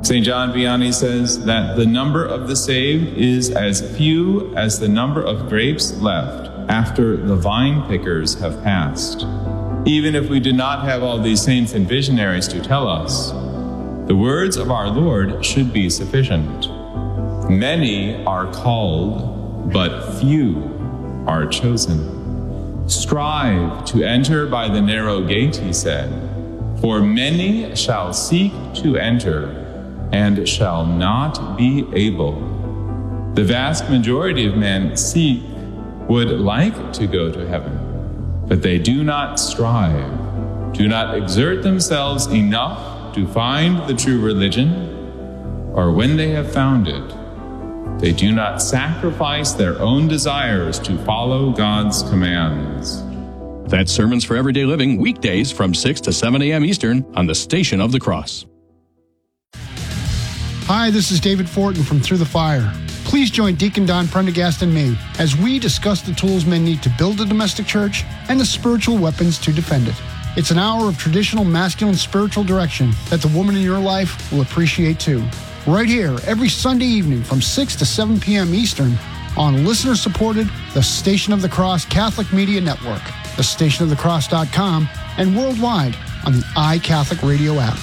St. John Vianney says that the number of the saved is as few as the number of grapes left after the vine pickers have passed. Even if we did not have all these saints and visionaries to tell us, the words of our Lord should be sufficient. Many are called, but few are chosen. Strive to enter by the narrow gate, he said, for many shall seek to enter and shall not be able. The vast majority of men would like to go to heaven, but they do not strive, do not exert themselves enough to find the true religion, or when they have found it, they do not sacrifice their own desires to follow God's commands. That's Sermons for Everyday Living, weekdays from 6 to 7 a.m. Eastern on the Station of the Cross. Hi, this is David Fortin from Through the Fire. Please join Deacon Don Prendergast and me as we discuss the tools men need to build a domestic church and the spiritual weapons to defend it. It's an hour of traditional masculine spiritual direction that the woman in your life will appreciate too. Right here, every Sunday evening from 6 to 7 p.m. Eastern on listener-supported The Station of the Cross Catholic Media Network, thestationofthecross.com, and worldwide on the iCatholic Radio app.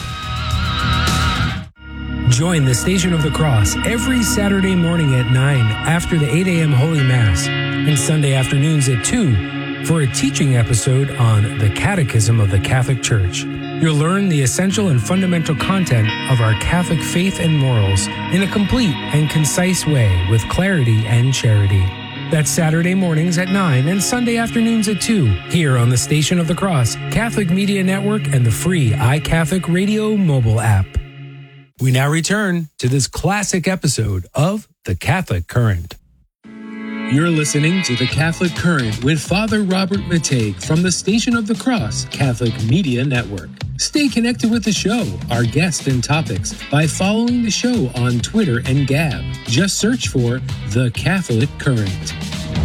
Join the Station of the Cross every Saturday morning at 9 after the 8 a.m. Holy Mass and Sunday afternoons at 2 for a teaching episode on the Catechism of the Catholic Church. You'll learn the essential and fundamental content of our Catholic faith and morals in a complete and concise way with clarity and charity. That's Saturday mornings at 9 and Sunday afternoons at 2 here on the Station of the Cross Catholic Media Network and the free iCatholic Radio mobile app. We now return to this classic episode of The Catholic Current. You're listening to The Catholic Current with Father Robert Matej from the Station of the Cross Catholic Media Network. Stay connected with the show, our guests and topics by following the show on Twitter and Gab. Just search for The Catholic Current.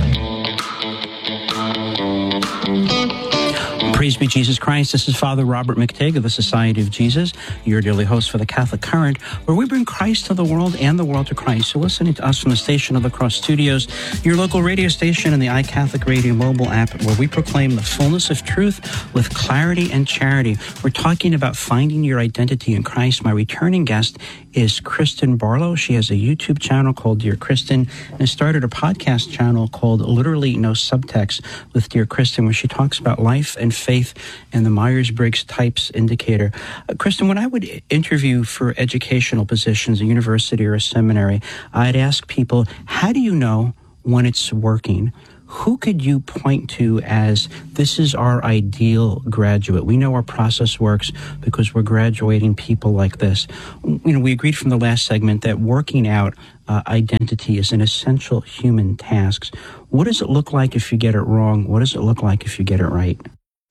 Praise be Jesus Christ. This is Father Robert Matej of the Society of Jesus, your daily host for the Catholic Current, where we bring Christ to the world and the world to Christ. So listening to us from the Station of the Cross Studios, your local radio station and the iCatholic Radio mobile app, where we proclaim the fullness of truth with clarity and charity. We're talking about finding your identity in Christ. My returning guest is Kristen Barlow. She has a YouTube channel called Dear Kristen and has started a podcast channel called Literally No Subtext with Dear Kristen, where she talks about life and faith and the Myers-Briggs Types Indicator. Kristen, when I would interview for educational positions, a university or a seminary, I'd ask people, how do you know when it's working? Who could you point to as this is our ideal graduate? We know our process works because we're graduating people like this. You know, we agreed from the last segment that working out identity is an essential human task. What does it look like if you get it wrong? What does it look like if you get it right?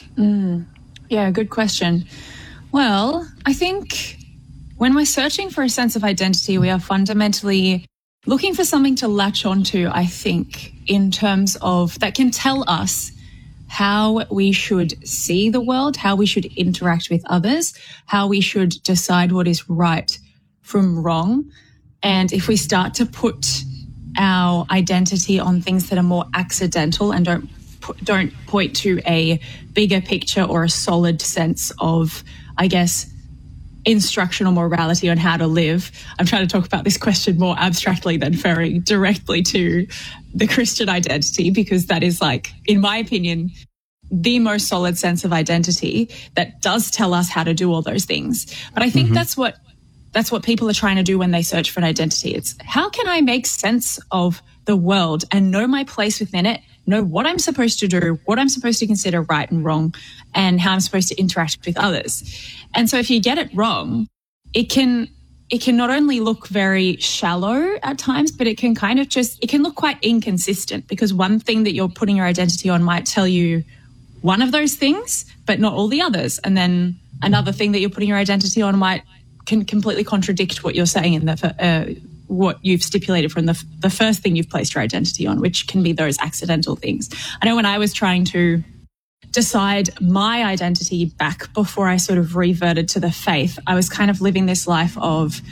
Yeah, good question. Well, I think when we're searching for a sense of identity, we are fundamentally looking for something to latch onto, I think, in terms of that can tell us how we should see the world, how we should interact with others, how we should decide what is right from wrong. And if we start to put our identity on things that are more accidental and don't point to a bigger picture or a solid sense of, I guess, instructional morality on how to live. I'm trying to talk about this question more abstractly than referring directly to the Christian identity, because that is, like, in my opinion, the most solid sense of identity that does tell us how to do all those things. But I think that's what people are trying to do when they search for an identity. It's how can I make sense of the world and know my place within it, know what I'm supposed to do, what I'm supposed to consider right and wrong, and how I'm supposed to interact with others. And so if you get it wrong, it can not only look very shallow at times, but it can kind of it can look quite inconsistent, because one thing that you're putting your identity on might tell you one of those things, but not all the others. And then another thing that you're putting your identity on can completely contradict what you're saying in what you've stipulated from the first thing you've placed your identity on, which can be those accidental things. I know when I was trying to decide my identity back before I sort of reverted to the faith, I was kind of living this life of,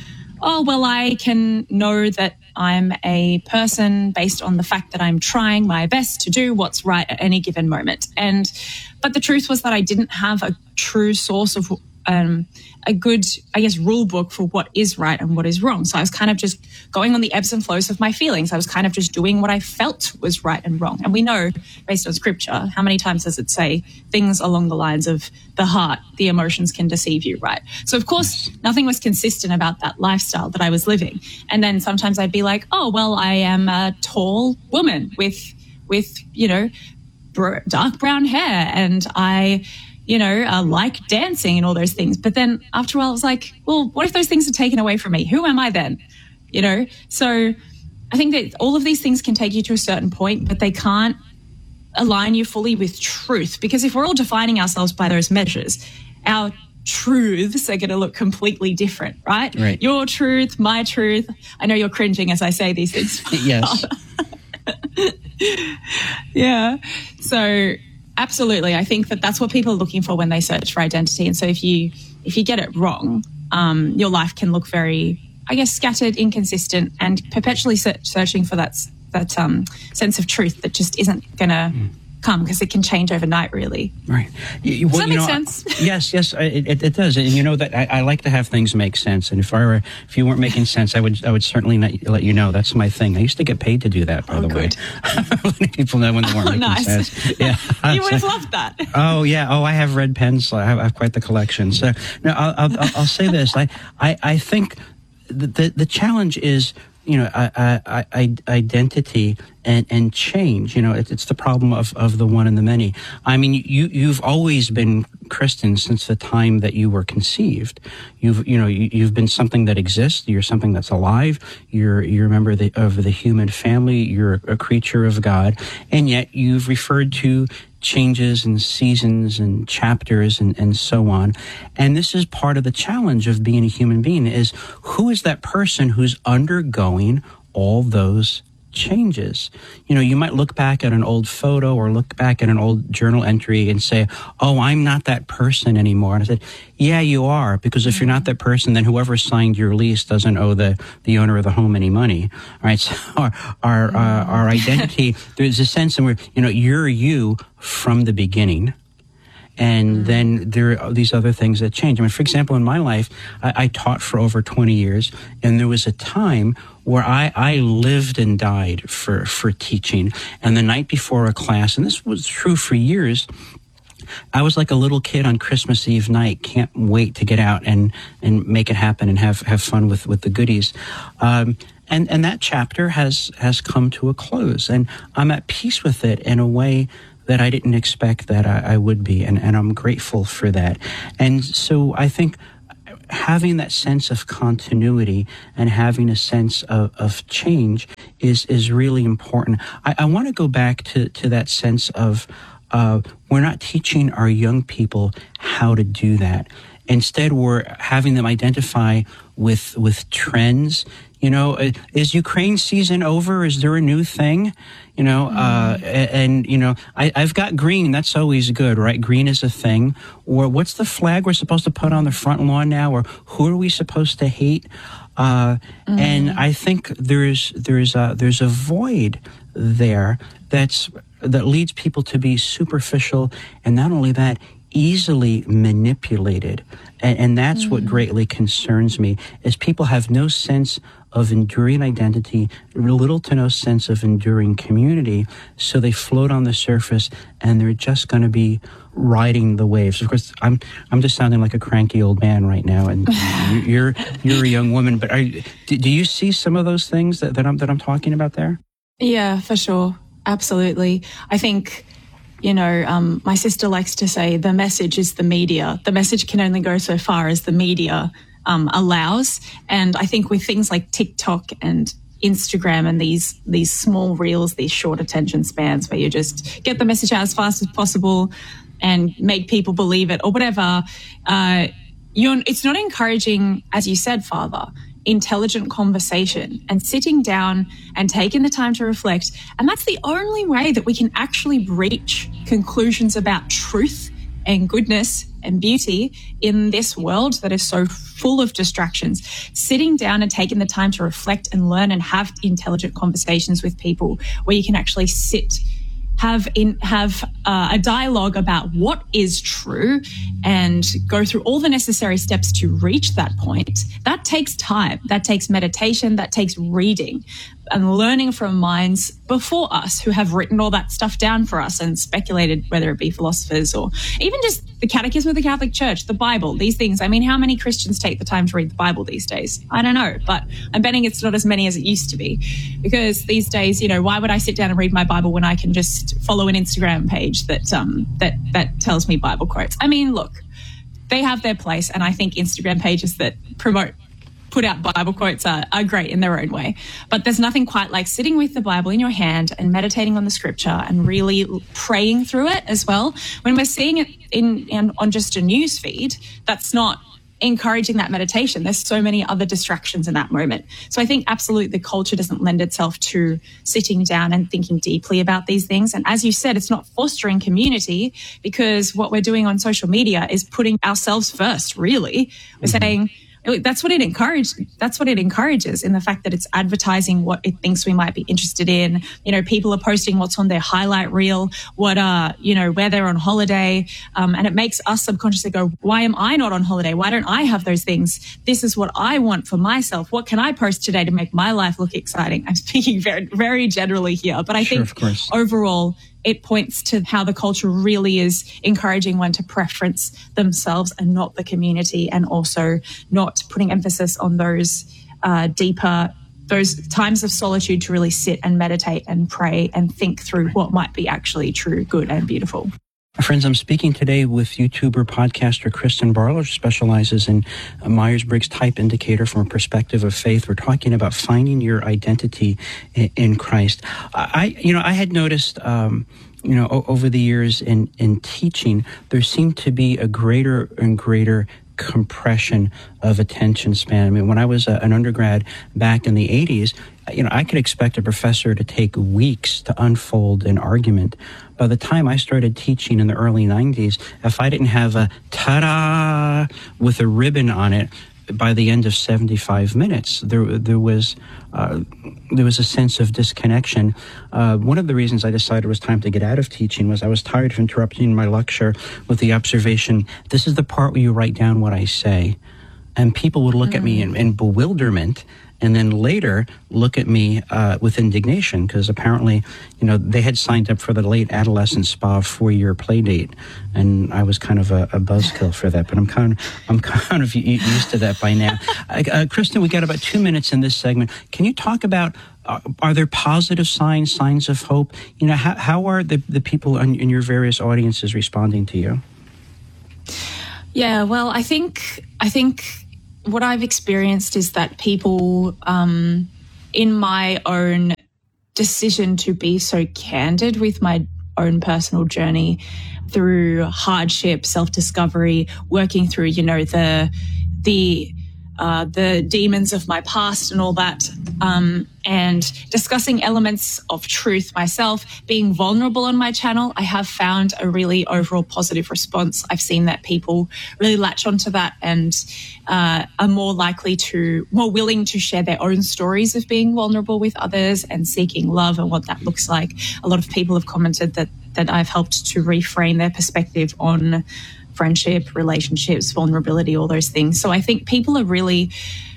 oh, well, I can know that I'm a person based on the fact that I'm trying my best to do what's right at any given moment. But the truth was that I didn't have a true source of a good, I guess, rule book for what is right and what is wrong. So I was kind of just going on the ebbs and flows of my feelings. I was kind of just doing what I felt was right and wrong. And we know, based on scripture, how many times does it say things along the lines of the heart, the emotions can deceive you, right? So, of course, nothing was consistent about that lifestyle that I was living. And then sometimes I'd be like, oh, well, I am a tall woman with dark brown hair, and I like dancing and all those things. But then after a while, I was like, well, what if those things are taken away from me? Who am I then? So I think that all of these things can take you to a certain point, but they can't align you fully with truth. Because if we're all defining ourselves by those measures, our truths are going to look completely different, right? Right. Your truth, my truth. I know you're cringing as I say these things. Yes. Yeah. So absolutely. I think that that's what people are looking for when they search for identity. And so if you get it wrong, your life can look very, I guess, scattered, inconsistent, and perpetually searching for that sense of truth that just isn't going to come, because it can change overnight, really. Right. Does that make sense? Yes, it does. And you know that I like to have things make sense. And if you weren't making sense, I would certainly not let you know. That's my thing. I used to get paid to do that, by the way. Letting people know when they weren't making sense. Yeah. You would have loved that. Oh yeah. Oh, I have red pens. I have quite the collection. So no, I'll say this. I think the challenge is, identity and change. It's the problem of the one and the many. I mean, you've always been Christian since the time that you were conceived. You've been something that exists. You're something that's alive. You're a member of the human family. You're a creature of God, and yet you've referred to changes and seasons and chapters and so on. And this is part of the challenge of being a human being, is who is that person who's undergoing all those changes? You might look back at an old photo or look back at an old journal entry and say, oh, I'm not that person anymore. And I said, yeah, you are, because if you're not that person, then whoever signed your lease doesn't owe the owner of the home any money. All right. So our identity, there's a sense in where, you're you from the beginning. And then there are these other things that change. I mean, for example, in my life, I taught for over 20 years, and there was a time where I lived and died for teaching. And the night before a class, and this was true for years, I was like a little kid on Christmas Eve night, can't wait to get out and make it happen and have fun with the goodies. And that chapter has come to a close, and I'm at peace with it in a way that I didn't expect that I would be, and I'm grateful for that. And so I think having that sense of continuity and having a sense of change is really important. I want to go back to that sense of we're not teaching our young people how to do that. Instead, we're having them identify with trends. Is Ukraine season over? Is there a new thing? I've got green. That's always good, right? Green is a thing. Or what's the flag we're supposed to put on the front lawn now? Or who are we supposed to hate? And I think there's a void there that leads people to be superficial, and not only that, easily manipulated. And that's what greatly concerns me, is people have no sense of enduring identity, little to no sense of enduring community, so they float on the surface and they're just going to be riding the waves. Of course, I'm just sounding like a cranky old man right now, and you're a young woman, but do you see some of those things that I'm talking about there? Yeah, for sure. Absolutely. I think, my sister likes to say the message is the media. The message can only go so far as the media allows. And I think with things like TikTok and Instagram and these small reels, these short attention spans where you just get the message out as fast as possible and make people believe it or whatever, it's not encouraging, as you said, Father, intelligent conversation and sitting down and taking the time to reflect. And that's the only way that we can actually reach conclusions about truth and goodness and beauty in this world that is so full of distractions. Sitting down and taking the time to reflect and learn and have intelligent conversations with people where you can actually have a dialogue about what is true and go through all the necessary steps to reach that point. That takes time. That takes meditation. That takes reading and learning from minds before us who have written all that stuff down for us and speculated, whether it be philosophers or even just the Catechism of the Catholic Church, the Bible, these things. I mean, how many Christians take the time to read the Bible these days? I don't know, but I'm betting it's not as many as it used to be, because these days, why would I sit down and read my Bible when I can just follow an Instagram page that tells me Bible quotes? I mean, look, they have their place, and I think Instagram pages that put out Bible quotes are great in their own way. But there's nothing quite like sitting with the Bible in your hand and meditating on the scripture and really praying through it as well. When we're seeing it on just a news feed, that's not encouraging that meditation. There's so many other distractions in that moment. So I think absolutely the culture doesn't lend itself to sitting down and thinking deeply about these things. And as you said, it's not fostering community, because what we're doing on social media is putting ourselves first, really. We're saying, that's what it encourages in the fact that it's advertising what it thinks we might be interested in. People are posting what's on their highlight reel, where they're on holiday. And it makes us subconsciously go, why am I not on holiday? Why don't I have those things? This is what I want for myself. What can I post today to make my life look exciting? I'm speaking very, very generally here, but I think overall, it points to how the culture really is encouraging one to preference themselves and not the community, and also not putting emphasis on those those times of solitude to really sit and meditate and pray and think through what might be actually true, good, and beautiful. Friends, I'm speaking today with YouTuber, podcaster Kristen Barlow, who specializes in Myers-Briggs type indicator from a perspective of faith. We're talking about finding your identity in Christ. I had noticed, over the years in teaching, there seemed to be a greater and greater compression of attention span. I mean, when I was an undergrad back in the 80s, I could expect a professor to take weeks to unfold an argument. By the time I started teaching in the early 90s, if I didn't have a ta-da with a ribbon on it, by the end of 75 minutes, there was a sense of disconnection. One of the reasons I decided it was time to get out of teaching was I was tired of interrupting my lecture with the observation, this is the part where you write down what I say. And people would look at me in bewilderment, and then later look at me with indignation, because apparently, they had signed up for the late adolescent spa 4-year play date, and I was kind of a buzzkill for that. But I'm kind of used to that by now. Kristen, we got about 2 minutes in this segment. Can you talk about? Are there positive signs of hope? How are the people in your various audiences responding to you? Yeah, well, I think what I've experienced is that people, in my own decision to be so candid with my own personal journey through hardship, self-discovery, working through, the demons of my past and all that, and discussing elements of truth myself, being vulnerable on my channel, I have found a really overall positive response. I've seen that people really latch onto that and are more willing to share their own stories of being vulnerable with others and seeking love and what that looks like. A lot of people have commented that I've helped to reframe their perspective on friendship, relationships, vulnerability, all those things. So I think people are really,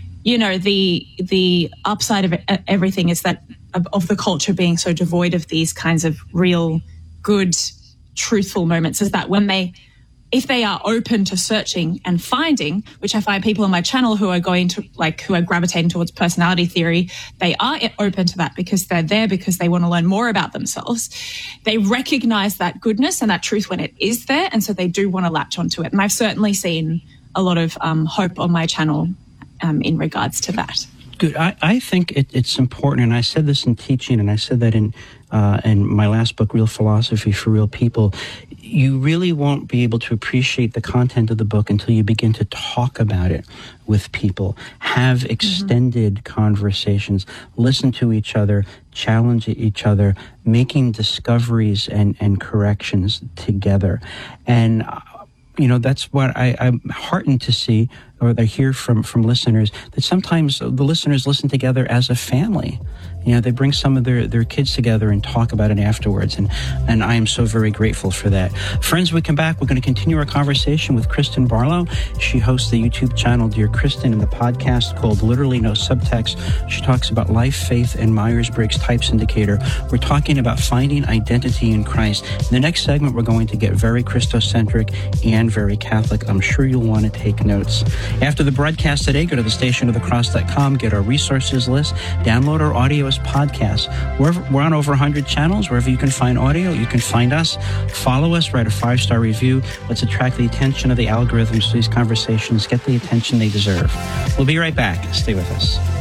the upside of everything is that of the culture being so devoid of these kinds of real, good, truthful moments, is that if they are open to searching and finding, which I find people on my channel who are gravitating towards personality theory, they are open to that because they're there because they want to learn more about themselves. They recognize that goodness and that truth when it is there, and so they do want to latch onto it. And I've certainly seen a lot of hope on my channel in regards to that. Good. I think it's important, and I said this in teaching, and I said that in my last book, Real Philosophy for Real People. You really won't be able to appreciate the content of the book until you begin to talk about it with people, have extended conversations, listen to each other, challenge each other, making discoveries and corrections together. And that's what I'm heartened to see, or I hear from listeners, that sometimes the listeners listen together as a family. They bring some of their kids together and talk about it afterwards. And I am so very grateful for that. Friends, when we come back, we're going to continue our conversation with Kristen Barlow. She hosts the YouTube channel Dear Kristen and the podcast called Literally No Subtext. She talks about life, faith, and Myers-Briggs Types Indicator. We're talking about finding identity in Christ. In the next segment, we're going to get very Christocentric and very Catholic. I'm sure you'll want to take notes. After the broadcast today, go to thestationofthecross.com, get our resources list, download our audio as podcasts. We're on over 100 channels. Wherever you can find audio, you can find us. Follow us, write a 5-star review. Let's attract the attention of the algorithms so these conversations get the attention they deserve. We'll be right back. Stay with us.